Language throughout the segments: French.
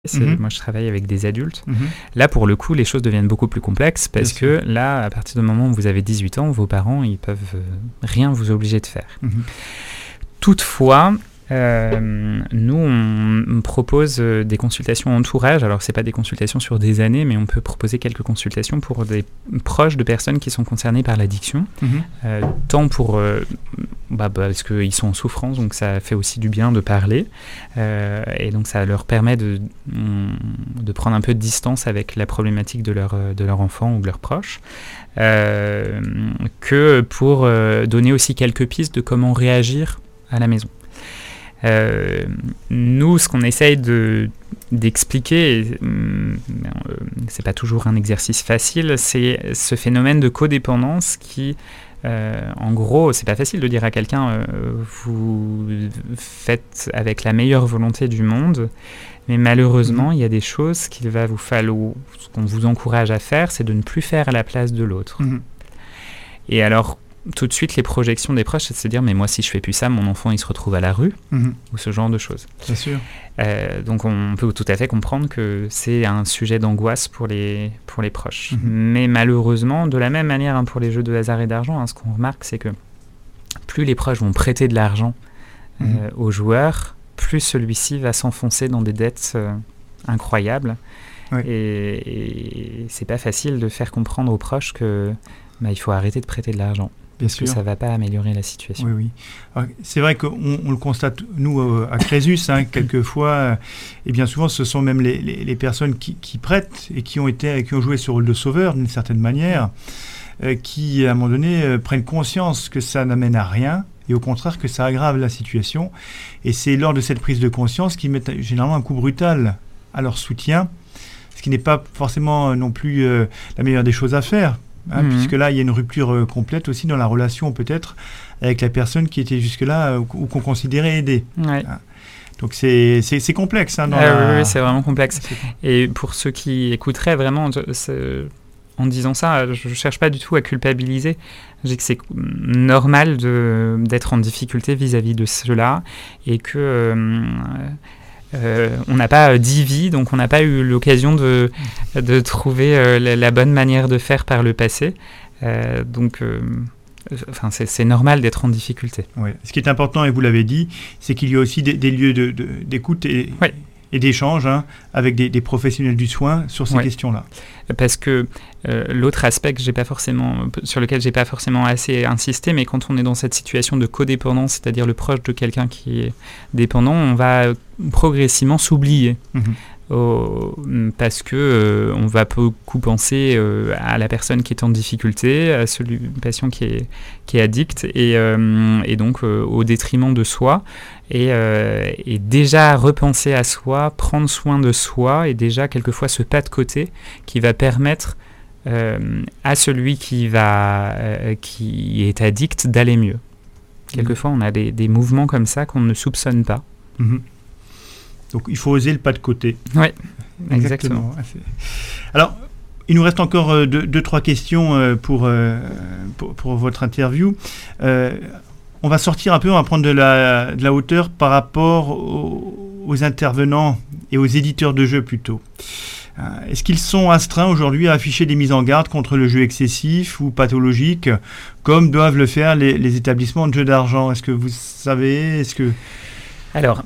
Moi, je travaille avec des adultes. Là, pour le coup, les choses deviennent beaucoup plus complexes parce que là, à partir du moment où vous avez 18 ans, vos parents, ils peuvent rien vous obliger de faire. Toutefois, nous, on propose des consultations entourage. Alors, c'est pas des consultations sur des années, mais on peut proposer quelques consultations pour des proches de personnes qui sont concernées par l'addiction, tant pour parce qu'ils sont en souffrance, donc ça fait aussi du bien de parler, et donc ça leur permet de prendre un peu de distance avec la problématique de leur enfant ou de leurs proches, que pour donner aussi quelques pistes de comment réagir à la maison. Nous, ce qu'on essaye d'expliquer, c'est pas toujours un exercice facile, c'est ce phénomène de codépendance qui, en gros, c'est pas facile de dire à quelqu'un vous faites avec la meilleure volonté du monde, mais malheureusement, il y a des choses qu'il va vous falloir, ce qu'on vous encourage à faire, c'est de ne plus faire à la place de l'autre. Et alors, tout de suite, les projections des proches, c'est de se dire mais moi, si je fais plus ça, mon enfant, il se retrouve à la rue, ou ce genre de choses. Bien sûr. Donc, on peut tout à fait comprendre que c'est un sujet d'angoisse pour les proches. Mais malheureusement, de la même manière pour les jeux de hasard et d'argent, ce qu'on remarque, c'est que plus les proches vont prêter de l'argent aux joueurs, plus celui-ci va s'enfoncer dans des dettes incroyables. Oui. Et c'est pas facile de faire comprendre aux proches que il faut arrêter de prêter de l'argent. Bien sûr. sûr. Ça ne va pas améliorer la situation. Oui. Alors, c'est vrai qu'on le constate, nous, à Crésus, quelquefois, et bien souvent, ce sont même les personnes qui prêtent et qui ont joué ce rôle de sauveur, d'une certaine manière, qui, à un moment donné, prennent conscience que ça n'amène à rien, et au contraire que ça aggrave la situation. Et c'est lors de cette prise de conscience qu'ils mettent généralement un coup brutal à leur soutien, ce qui n'est pas forcément non plus la meilleure des choses à faire. Puisque là, il y a une rupture complète aussi dans la relation, peut-être, avec la personne qui était jusque-là ou qu'on considérait aidée. Ouais. Donc, c'est complexe. Oui, c'est vraiment complexe. Et pour ceux qui écouteraient, vraiment, en disant ça, je ne cherche pas du tout à culpabiliser. Je dis que c'est normal d'être en difficulté vis-à-vis de cela et que... on n'a pas 10 vies, donc on n'a pas eu l'occasion de trouver la bonne manière de faire par le passé. C'est normal d'être en difficulté. Ouais. Ce qui est important, et vous l'avez dit, c'est qu'il y a aussi des lieux d'écoute et d'échange avec des professionnels du soin sur ces questions-là. Parce que l'autre aspect sur lequel je n'ai pas forcément assez insisté, mais quand on est dans cette situation de codépendance, c'est-à-dire le proche de quelqu'un qui est dépendant, on va progressivement s'oublier. Parce que on va beaucoup penser à la personne qui est en difficulté, à celui patient qui est addict, et donc au détriment de soi, et déjà repenser à soi, prendre soin de soi, et déjà quelquefois ce pas de côté qui va permettre à celui qui est addict d'aller mieux. Quelquefois on a des mouvements comme ça qu'on ne soupçonne pas. Donc, il faut oser le pas de côté. Oui, exactement. Alors, il nous reste encore 2-3 questions pour votre interview. On va sortir un peu, on va prendre de la hauteur par rapport aux intervenants et aux éditeurs de jeux plutôt. Est-ce qu'ils sont astreints aujourd'hui à afficher des mises en garde contre le jeu excessif ou pathologique, comme doivent le faire les établissements de jeux d'argent? Est-ce que vous savez, Alors,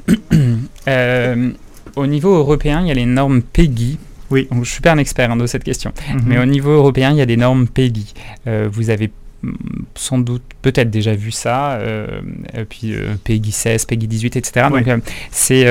au niveau européen, il y a les normes PEGI. Oui. Donc, je ne suis pas un expert de cette question, mais au niveau européen, il y a des normes PEGI. Vous avez sans doute peut-être déjà vu ça, puis PEGI 16, PEGI 18, etc. Oui. Donc, c'est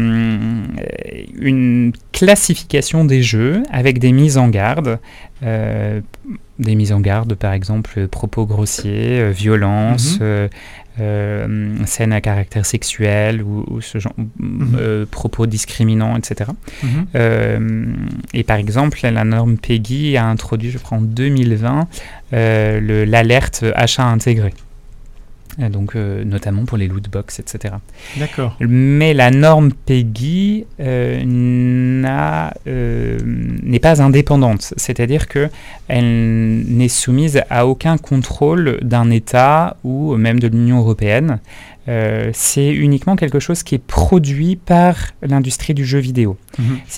une classification des jeux avec des mises en garde. Des mises en garde, par exemple, propos grossiers, violence, scènes à caractère sexuel ou ce genre, propos discriminants, etc. Et par exemple, la norme PEGI a introduit, je crois en 2020, l'alerte achat intégré. Donc, notamment pour les loot box, etc. D'accord. Mais la norme PEGI n'est pas indépendante, c'est-à-dire qu'elle n'est soumise à aucun contrôle d'un État ou même de l'Union européenne. c'est uniquement quelque chose qui est produit par l'industrie du jeu vidéo.